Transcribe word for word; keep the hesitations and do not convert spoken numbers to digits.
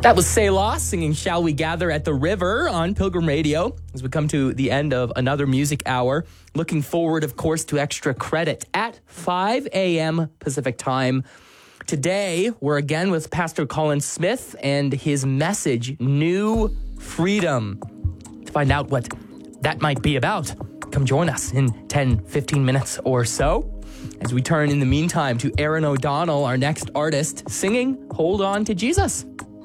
That was Selah singing Shall We Gather at the River on Pilgrim Radio as we come to the end of another music hour. Looking forward, of course, to Extra Credit at five a.m. Pacific time. Today, we're again with Pastor Colin Smith and his message, New Freedom. To find out what that might be about, come join us in ten, fifteen minutes or so. As we turn in the meantime to Aaron O'Donnell, our next artist, singing Hold On to Jesus.